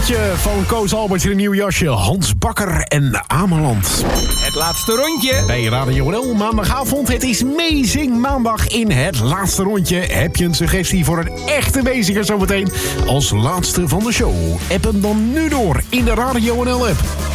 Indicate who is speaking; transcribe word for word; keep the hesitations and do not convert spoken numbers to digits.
Speaker 1: rondje van Koos Alberts in een nieuw jasje. Hans Bakker en Ameland.
Speaker 2: Het laatste rondje.
Speaker 1: Bij Radio N L maandagavond. Het is Meezing maandag in het laatste rondje. Heb je een suggestie voor een echte meezinger zometeen? Als laatste van de show. App hem dan nu door in de Radio N L app.